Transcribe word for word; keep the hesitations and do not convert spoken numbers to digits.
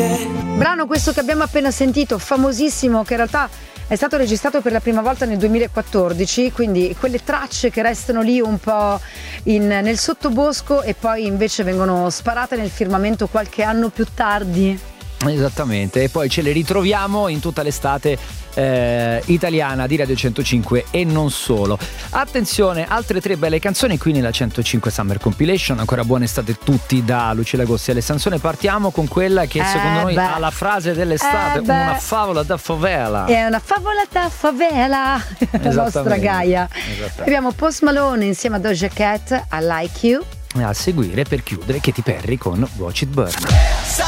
Brano questo che abbiamo appena sentito, famosissimo, che in realtà è stato registrato per la prima volta nel duemilaquattordici, quindi quelle tracce che restano lì un po' in, nel sottobosco e poi invece vengono sparate nel firmamento qualche anno più tardi. Esattamente, e poi ce le ritroviamo in tutta l'estate eh, italiana di Radio centocinque e non solo. Attenzione, altre tre belle canzoni qui nella centocinque Summer Compilation. Ancora buona estate tutti da Lucia Lagossi e Ale Sansone. Partiamo con quella che eh secondo noi beh. ha la frase dell'estate, eh una favola da favela. È una favola da favela, la nostra Gaia. Abbiamo Post Malone insieme a Doja Cat, I Like You. A seguire, per chiudere, Katy Perry con Watch It Burn.